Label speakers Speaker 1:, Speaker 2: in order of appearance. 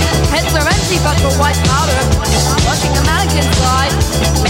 Speaker 1: Heads are empty but the white powder. Watching the mannequins fly.